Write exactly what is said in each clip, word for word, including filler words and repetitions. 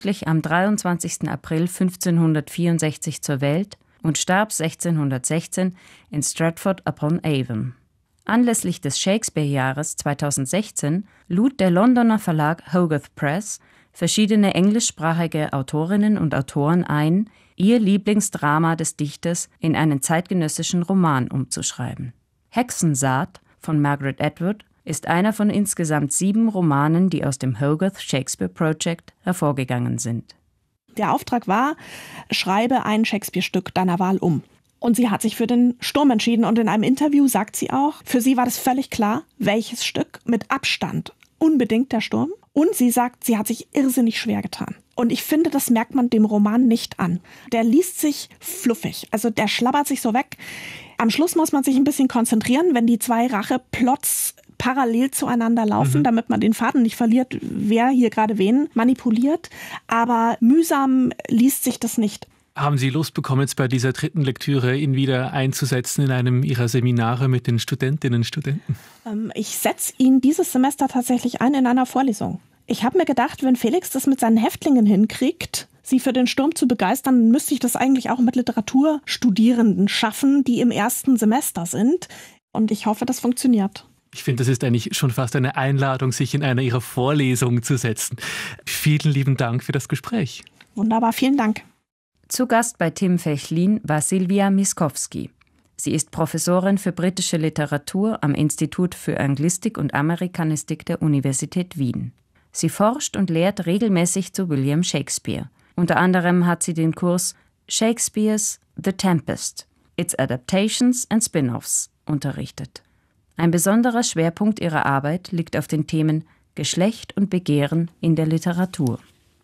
am dreiundzwanzigsten April fünfzehnhundertvierundsechzig zur Welt und starb sechzehnhundertsechzehn in Stratford-upon-Avon. Anlässlich des Shakespeare-Jahres zweitausendsechzehn lud der Londoner Verlag Hogarth Press verschiedene englischsprachige Autorinnen und Autoren ein, ihr Lieblingsdrama des Dichters in einen zeitgenössischen Roman umzuschreiben. Hexensaat von Margaret Atwood ist einer von insgesamt sieben Romanen, die aus dem Hogarth Shakespeare Project hervorgegangen sind. Der Auftrag war, schreibe ein Shakespeare-Stück deiner Wahl um. Und sie hat sich für den Sturm entschieden und in einem Interview sagt sie auch, für sie war das völlig klar, welches Stück mit Abstand unbedingt der Sturm. Und sie sagt, sie hat sich irrsinnig schwer getan. Und ich finde, das merkt man dem Roman nicht an. Der liest sich fluffig, also der schlabbert sich so weg. Am Schluss muss man sich ein bisschen konzentrieren, wenn die zwei Racheplots parallel zueinander laufen, mhm. damit man den Faden nicht verliert, wer hier gerade wen manipuliert. Aber mühsam liest sich das nicht. Haben Sie Lust bekommen, jetzt bei dieser dritten Lektüre ihn wieder einzusetzen in einem Ihrer Seminare mit den Studentinnen und Studenten? Ähm, ich setze ihn dieses Semester tatsächlich ein in einer Vorlesung. Ich habe mir gedacht, wenn Felix das mit seinen Häftlingen hinkriegt, sie für den Sturm zu begeistern, dann müsste ich das eigentlich auch mit Literaturstudierenden schaffen, die im ersten Semester sind. Und ich hoffe, das funktioniert. Ich finde, das ist eigentlich schon fast eine Einladung, sich in einer Ihrer Vorlesungen zu setzen. Vielen lieben Dank für das Gespräch. Wunderbar, vielen Dank. Zu Gast bei Tim Fechlin war Silvia Miskowski. Sie ist Professorin für britische Literatur am Institut für Anglistik und Amerikanistik der Universität Wien. Sie forscht und lehrt regelmäßig zu William Shakespeare. Unter anderem hat sie den Kurs Shakespeare's The Tempest, Its Adaptations and Spin-offs unterrichtet. Ein besonderer Schwerpunkt ihrer Arbeit liegt auf den Themen Geschlecht und Begehren in der Literatur.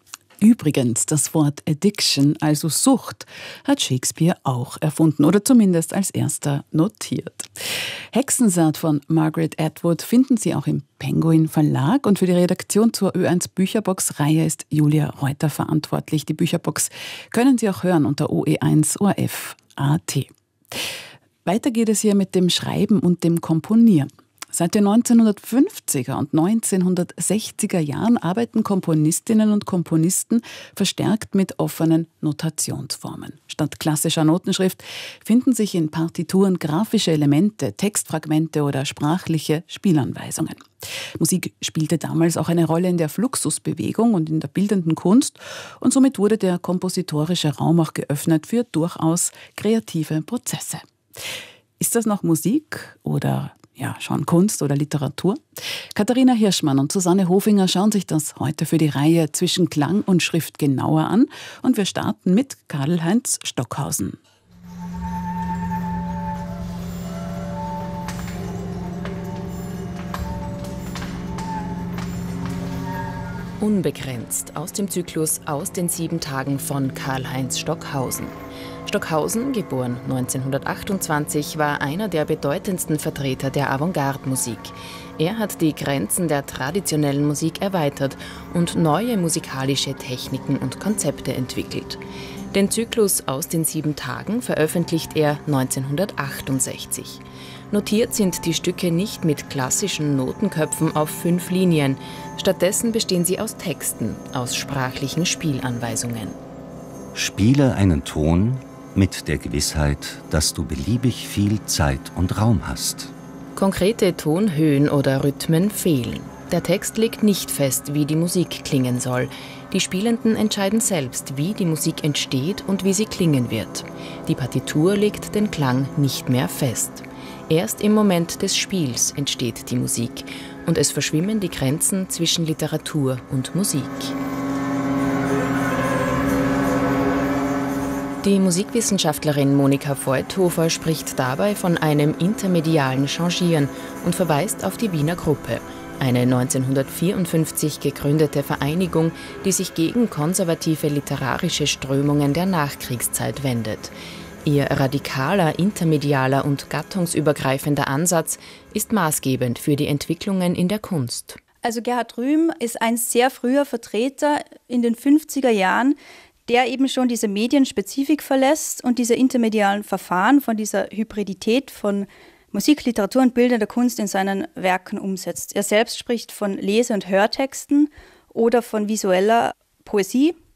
Übrigens, das Wort Addiction, also Sucht, hat Shakespeare auch erfunden oder zumindest als erster notiert. Hexensaat von Margaret Atwood finden Sie auch im Penguin Verlag und für die Redaktion zur Ö eins Bücherbox-Reihe ist Julia Reuter verantwortlich. Die Bücherbox können Sie auch hören unter O E eins O R F Punkt A T. Weiter geht es hier mit dem Schreiben und dem Komponieren. Seit den neunzehnhundertfünfziger und neunzehnhundertsechziger Jahren arbeiten Komponistinnen und Komponisten verstärkt mit offenen Notationsformen. Statt klassischer Notenschrift finden sich in Partituren grafische Elemente, Textfragmente oder sprachliche Spielanweisungen. Musik spielte damals auch eine Rolle in der Fluxusbewegung und in der bildenden Kunst und somit wurde der kompositorische Raum auch geöffnet für durchaus kreative Prozesse. Ist das noch Musik oder ja, schon Kunst oder Literatur? Katharina Hirschmann und Susanne Hofinger schauen sich das heute für die Reihe Zwischen Klang und Schrift genauer an und wir starten mit Karl-Heinz Stockhausen. Unbegrenzt aus dem Zyklus Aus den sieben Tagen von Karl-Heinz Stockhausen. Stockhausen, geboren neunzehnhundertachtundzwanzig, war einer der bedeutendsten Vertreter der Avantgarde-Musik. Er hat die Grenzen der traditionellen Musik erweitert und neue musikalische Techniken und Konzepte entwickelt. Den Zyklus Aus den sieben Tagen veröffentlicht er neunzehnhundertachtundsechzig. Notiert sind die Stücke nicht mit klassischen Notenköpfen auf fünf Linien. Stattdessen bestehen sie aus Texten, aus sprachlichen Spielanweisungen. Spiele einen Ton mit der Gewissheit, dass du beliebig viel Zeit und Raum hast. Konkrete Tonhöhen oder Rhythmen fehlen. Der Text legt nicht fest, wie die Musik klingen soll. Die Spielenden entscheiden selbst, wie die Musik entsteht und wie sie klingen wird. Die Partitur legt den Klang nicht mehr fest. Erst im Moment des Spiels entsteht die Musik und es verschwimmen die Grenzen zwischen Literatur und Musik. Die Musikwissenschaftlerin Monika Voigthofer spricht dabei von einem intermedialen Changieren und verweist auf die Wiener Gruppe, eine neunzehnhundertvierundfünfzig gegründete Vereinigung, die sich gegen konservative literarische Strömungen der Nachkriegszeit wendet. Ihr radikaler, intermedialer und gattungsübergreifender Ansatz ist maßgebend für die Entwicklungen in der Kunst. Also Gerhard Rühm ist ein sehr früher Vertreter in den fünfziger Jahren, der eben schon diese Medienspezifik verlässt und diese intermedialen Verfahren von dieser Hybridität von Musik, Literatur und bildender Kunst in seinen Werken umsetzt. Er selbst spricht von Lese- und Hörtexten oder von visueller Poesie